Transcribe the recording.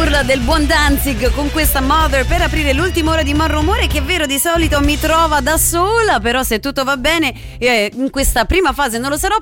urla del buon Danzig con questa Mother per aprire l'ultima ora di Malrumore, che è vero di solito mi trova da sola, però se tutto va bene in questa prima fase non lo sarò